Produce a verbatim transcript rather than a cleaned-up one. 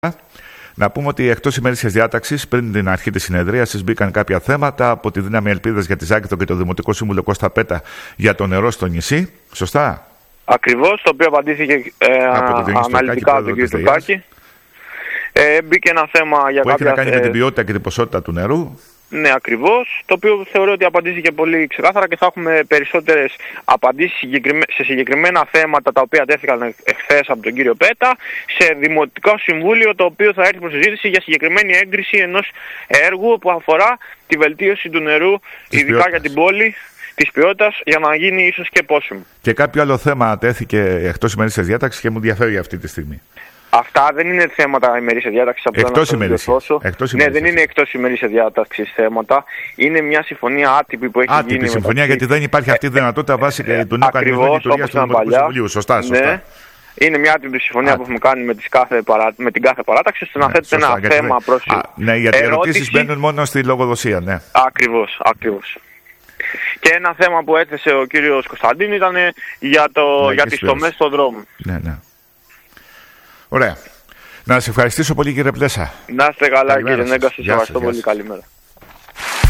Να πούμε ότι εκτός ημερήσιας διάταξης, πριν την αρχή της συνεδρίασης, μπήκαν κάποια θέματα από τη δύναμη Ελπίδας για τη Ζάκυνθο και το Δημοτικό Σύμβουλο Κώστα Πέτα για το νερό στο νησί. Σωστά. Ακριβώς, το οποίο απαντήθηκε ε, αναλυτικά από τον κ. Τουρκάκη. Ε, μπήκε ένα θέμα για που κάποια... έχει να κάνει ε, με την ποιότητα και την ποσότητα του νερού. Ναι, ακριβώς, το οποίο θεωρώ ότι απαντήθηκε πολύ ξεκάθαρα και θα έχουμε περισσότερες απαντήσεις σε συγκεκριμένα θέματα τα οποία τέθηκαν εχθές από τον κύριο Πέτα σε Δημοτικό Συμβούλιο, το οποίο θα έρθει προς συζήτηση για συγκεκριμένη έγκριση ενός έργου που αφορά τη βελτίωση του νερού, της ειδικά ποιότητας. Για την πόλη, της ποιότητας, για να γίνει ίσως και πόσιμο. Και κάποιο άλλο θέμα τέθηκε εκτός ημερήσιας διάταξης και μου ενδιαφέρει αυτή τη στιγμή. Αυτά δεν είναι θέματα ημερήσιας διάταξης. Εκτός ημερήσιας. Ναι, δεν είναι εκτός ημερήσιας διάταξης θέματα. Είναι μια συμφωνία άτυπη που έχει άτυπη γίνει. Άτυπη συμφωνία, γιατί δεν υπάρχει αυτή η δυνατότητα βάση ε, του νέου κανονισμού λειτουργίας του Δημοτικού Συμβουλίου. Σωστά, σωστά. Ναι. Είναι μια άτυπη συμφωνία Α, που έχουμε κάνει με, τις κάθε παρά... με την κάθε παράταξη, ώστε ναι, να θέτετε ένα θέμα δεν... προς Α, ναι, γιατί οι ερωτήσεις μπαίνουν μόνο στη λογοδοσία, ναι. Ακριβώς, ακριβώς. Και ένα θέμα που έθεσε ο κύριος Κωνσταντίνου ήταν για, το... ναι, για τις τομές στον δρόμο. Ναι, ναι. Ωραία. Να σας ευχαριστήσω πολύ, κύριε Πλέσα. Να είστε καλά, κύριε Νέγκα, σας ευχαριστώ πολύ. Καλημέρα.